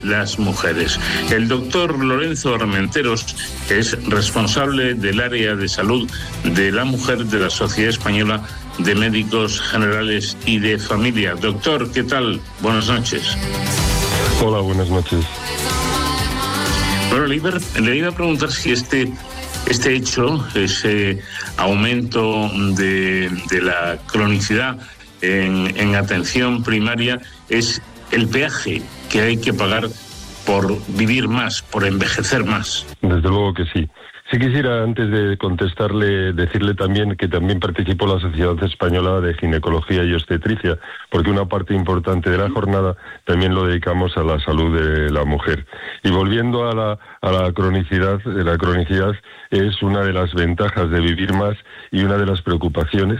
las mujeres. El doctor Lorenzo Armenteros es responsable del área de salud de la mujer de la Sociedad Española de Médicos Generales y de Familia. Doctor, ¿qué tal? Buenas noches. Hola, buenas noches. Bueno, le iba a preguntar si este hecho, ese aumento de la cronicidad en atención primaria, es el peaje que hay que pagar por vivir más, por envejecer más. Desde luego que sí. Si quisiera, antes de contestarle, decirle también que también participó la Sociedad Española de Ginecología y Obstetricia, porque una parte importante de la jornada también lo dedicamos a la salud de la mujer. Y volviendo a la cronicidad, la cronicidad es una de las ventajas de vivir más y una de las preocupaciones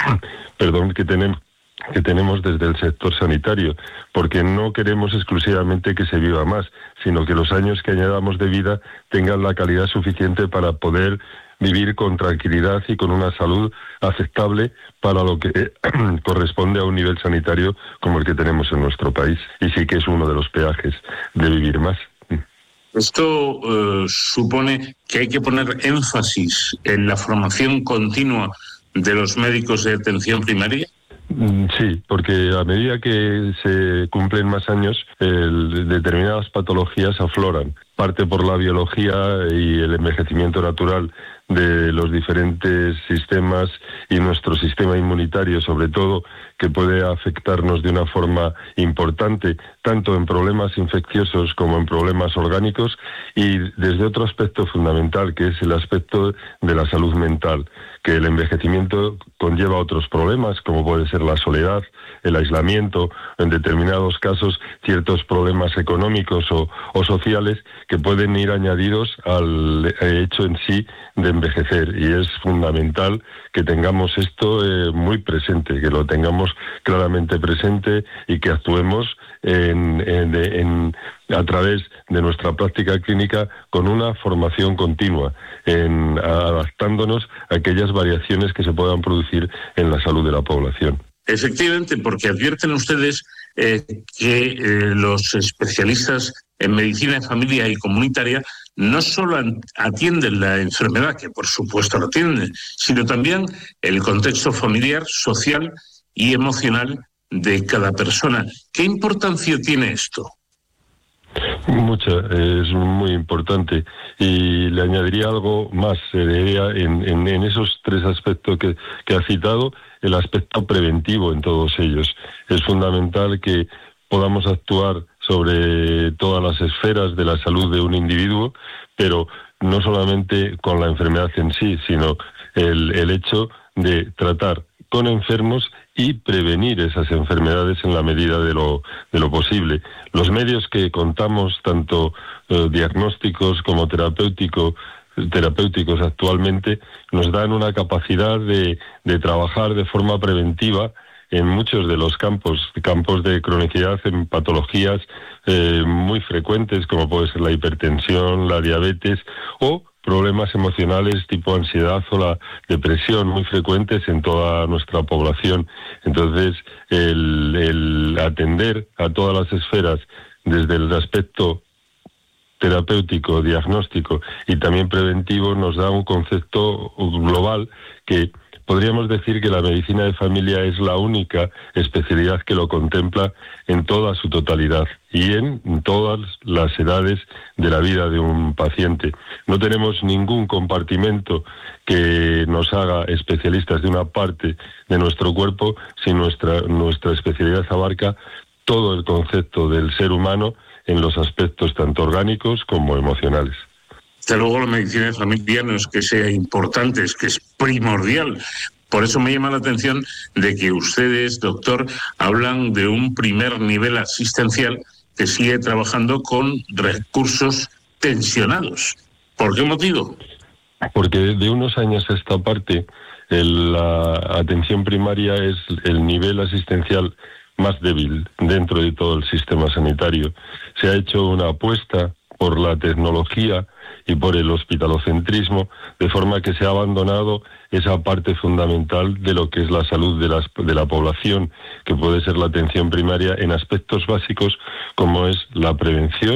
que tenemos desde el sector sanitario, porque no queremos exclusivamente que se viva más, sino que los años que añadamos de vida tengan la calidad suficiente para poder vivir con tranquilidad y con una salud aceptable para lo que corresponde a un nivel sanitario como el que tenemos en nuestro país. Y sí que es uno de los peajes de vivir más. Esto supone que hay que poner énfasis en la formación continua de los médicos de atención primaria. Sí, porque a medida que se cumplen más años, determinadas patologías afloran. Parte por la biología y el envejecimiento natural de los diferentes sistemas y nuestro sistema inmunitario, sobre todo, que puede afectarnos de una forma importante, tanto en problemas infecciosos como en problemas orgánicos, y desde otro aspecto fundamental, que es el aspecto de la salud mental, que el envejecimiento conlleva otros problemas, como puede ser la soledad, el aislamiento, en determinados casos ciertos problemas económicos o sociales que pueden ir añadidos al hecho en sí de envejecer, y es fundamental que tengamos esto muy presente, que lo tengamos claramente presente y que actuemos a través de nuestra práctica clínica con una formación continua, adaptándonos a aquellas variaciones que se puedan producir en la salud de la población. Efectivamente, porque advierten ustedes que los especialistas en medicina de familia y comunitaria no solo atienden la enfermedad, que por supuesto la atienden, sino también el contexto familiar, social y emocional de cada persona. ¿Qué importancia tiene esto? Mucha, es muy importante, y le añadiría algo más, en esos tres aspectos que ha citado, el aspecto preventivo en todos ellos. Es fundamental que podamos actuar sobre todas las esferas de la salud de un individuo, pero no solamente con la enfermedad en sí, sino el hecho de tratar con enfermos y prevenir esas enfermedades en la medida de lo posible. Los medios que contamos, tanto diagnósticos como terapéuticos actualmente, nos dan una capacidad de trabajar de forma preventiva en muchos de los campos de cronicidad, en patologías muy frecuentes, como puede ser la hipertensión, la diabetes o problemas emocionales tipo ansiedad o la depresión, muy frecuentes en toda nuestra población. Entonces, el atender a todas las esferas desde el aspecto terapéutico, diagnóstico y también preventivo nos da un concepto global que podríamos decir que la medicina de familia es la única especialidad que lo contempla en toda su totalidad y en todas las edades de la vida de un paciente. No tenemos ningún compartimento que nos haga especialistas de una parte de nuestro cuerpo, si nuestra especialidad abarca todo el concepto del ser humano en los aspectos tanto orgánicos como emocionales. Desde luego la medicina de familia no es que sea importante, es que es primordial. Por eso me llama la atención de que ustedes, doctor, hablan de un primer nivel asistencial que sigue trabajando con recursos tensionados. ¿Por qué motivo? Porque de unos años a esta parte, la atención primaria es el nivel asistencial más débil dentro de todo el sistema sanitario. Se ha hecho una apuesta por la tecnología y por el hospitalocentrismo, de forma que se ha abandonado esa parte fundamental de lo que es la salud de la población, que puede ser la atención primaria en aspectos básicos como es la prevención